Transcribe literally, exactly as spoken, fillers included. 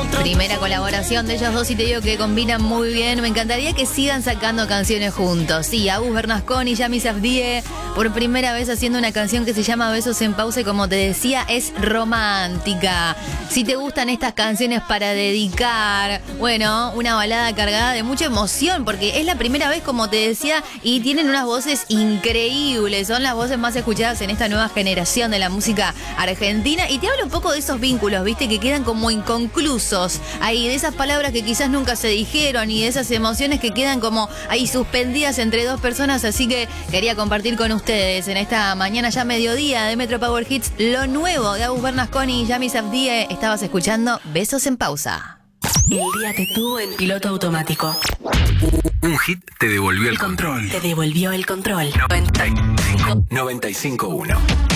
Primera colaboración de ellos dos y te digo que combinan muy bien. Me encantaría que sigan sacando canciones juntos. Sí, Agus Bernasconi y Yami Safdie por primera vez haciendo una canción que se llama Besos en Pausa y como te decía es romántica. Si te gustan estas canciones para dedicar, bueno, una balada cargada de mucha emoción porque es la primera vez como te decía y tienen unas voces increíbles. Son las voces más escuchadas en esta nueva generación de la música argentina y te hablo un poco de esos vínculos, viste, que quedan como inconclusos ahí, de esas palabras que quizás nunca se dijeron y de esas emociones que quedan como ahí suspendidas entre dos personas, así que quería compartir con ustedes en esta mañana ya mediodía de Metro Power Hits lo nuevo de Agus Bernasconi y Yami Safdie. Estabas escuchando Besos en Pausa. El día te tuvo en piloto automático. Un hit te devolvió el control. Te devolvió el control. noventa y cinco punto uno